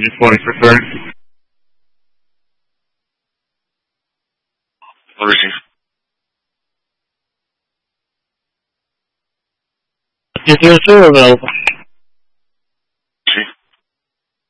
engine 40 for 30. Receive. Is there a available?